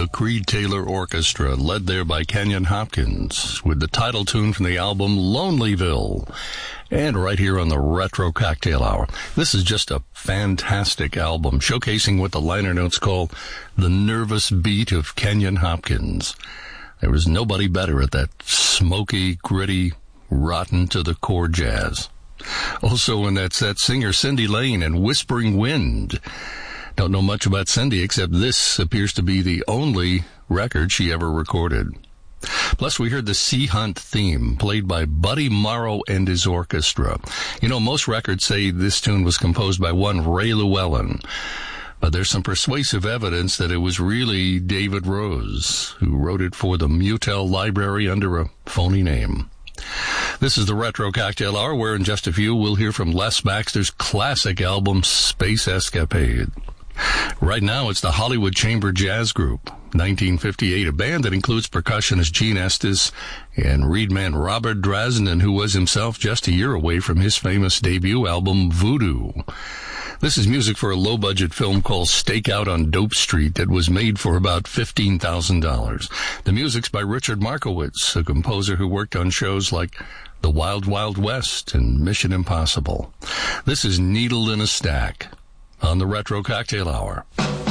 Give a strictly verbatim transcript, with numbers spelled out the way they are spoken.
the Creed Taylor Orchestra, led there by Kenyon Hopkins, with the title tune from the album Lonelyville. And right here on the Retro Cocktail Hour. This is just a fantastic album, showcasing what the liner notes call the nervous beat of Kenyon Hopkins. There was nobody better at that smoky, gritty, rotten to the core jazz. Also in that set, singer Cindy Lane and Whispering Wind. Don't know much about Cindy, except this appears to be the only record she ever recorded. Plus, we heard the Sea Hunt theme, played by Buddy Morrow and his orchestra. You know, most records say this tune was composed by one Ray Llewellyn, but there's some persuasive evidence that it was really David Rose, who wrote it for the Mutel Library under a phony name. This is the Retro Cocktail Hour, where in just a few we'll hear from Les Baxter's classic album, Space Escapade. Right now, it's the Hollywood Chamber Jazz Group, nineteen fifty-eight, a band that includes percussionist Gene Estes and reedman Robert Drasnin, who was himself just a year away from his famous debut album, Voodoo. This is music for a low-budget film called Stakeout on Dope Street that was made for about fifteen thousand dollars. The music's by Richard Markowitz, a composer who worked on shows like The Wild Wild West and Mission Impossible. This is Needle in a Stack on the Retro Cocktail Hour.